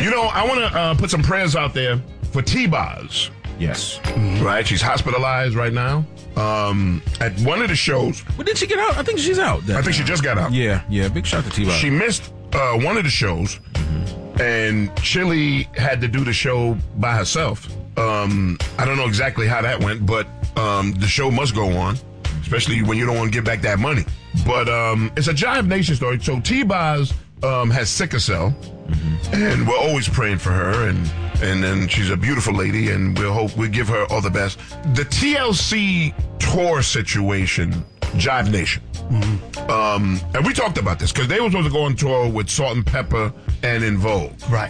You know, I want to put some prayers out there for T-Boz. Yes. Right? She's hospitalized right now. At one of the shows. But did she get out? I think she's out. I think she just got out. Yeah. Big shout to T-Boz. She missed one of the shows, and Chili had to do the show by herself. I don't know exactly how that went, but the show must go on, especially when you don't want to give back that money. But it's a Jive Nation story. So T-Boz has sickle cell, and we're always praying for her, and then she's a beautiful lady, and we'll give her all the best. The TLC tour situation, Jive Nation. And we talked about this because they were supposed to go on tour with Salt and Pepper and In Vogue. Right.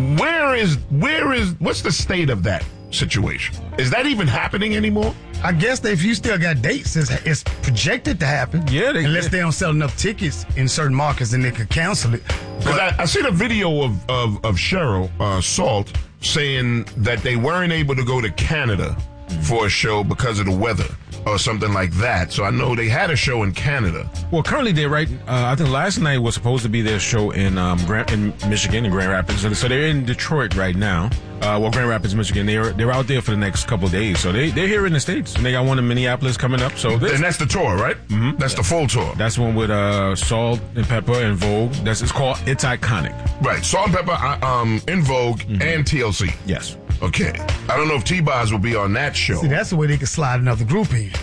What's the state of that situation? Is that even happening anymore? I guess if you still got dates, it's projected to happen. Yeah, unless they don't sell enough tickets in certain markets and they could cancel it. Because I seen a video of Cheryl Salt saying that they weren't able to go to Canada for a show because of the weather or something like that. So I know they had a show in Canada. Well, currently they're I think last night was supposed to be their show in Michigan, in Grand Rapids. So they're in Detroit right now. Grand Rapids, Michigan. They're out there for the next couple of days. So they're here in the States, and they got one in Minneapolis coming up. So and that's the tour, right? Mm-hmm. That's the full tour. That's one with Salt and Pepper and Vogue. It's called It's Iconic. Right, Salt and Pepper, In Vogue, and TLC. Yes. Okay. I don't know if T-Boz will be on that show. See, that's the way they could slide another group in.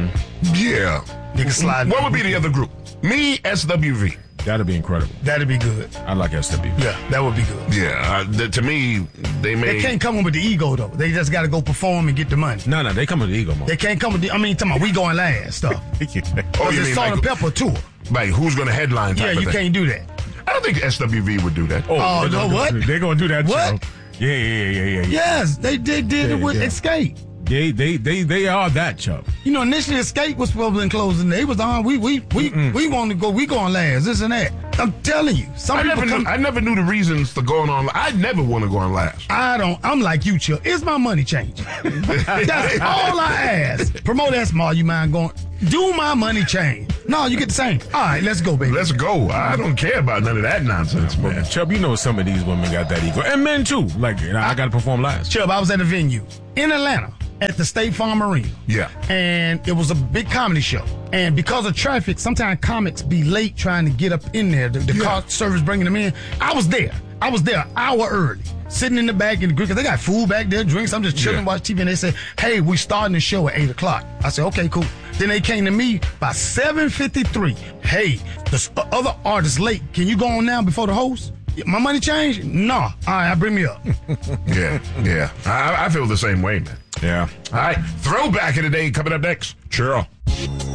Yeah. They could slide. What would be the other group? Me, SWV. That'd be incredible. That'd be good. I like SWV. Yeah, that would be good. Yeah. To me, They can't come in with the ego, though. They just got to go perform and get the money. No, they come with the ego, man. They can't come with talking about we going last stuff. you It's Salt and Pepper tour. Like, who's going to headline type Yeah, you of thing? can't do that. I don't think SWV would do that. Oh, no, what? They're going to do that, What? Joe. Yeah. Yes, they did it with Escape. They are that, Chubb. You know, initially Escape was supposed to be closing. They was on. We want to go. We going last. This and that. I'm telling you. I never knew the reasons for going on. I never want to go on last. I'm like you, Chubb. It's my money change. That's all I ask. Promote that small. You mind going? Do my money change? No, you get the same. All right, let's go, baby. Let's go. I don't care about none of that nonsense, man. Chubb, you know some of these women got that ego. And men, too. Like, I got to perform last. Chubb, I was at a venue in Atlanta at the State Farm Arena. Yeah. And it was a big comedy show. And because of traffic, sometimes comics be late trying to get up in there. The car service bringing them in. I was there an hour early, sitting in the back in the group, because they got food back there, drinks. I'm just chilling, watch TV, and they said, hey, we starting the show at 8 o'clock. I said, okay, cool. Then they came to me by 7:53. Hey, the other artist late. Can you go on now before the host? My money changed? No. All right, bring me up. Yeah. I feel the same way, man. Yeah. All right, throwback of the day coming up next. Cheryl.